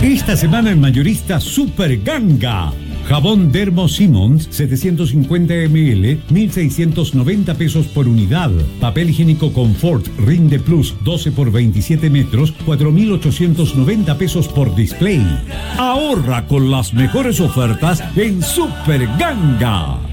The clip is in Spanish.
Esta semana en mayorista Super Ganga. Jabón Dermo Simmons 750 ml, 1.690 pesos por unidad. Papel higiénico Confort Rinde Plus 12 por 27 metros, 4.890 pesos por display. Ahorra con las mejores ofertas en Super Ganga.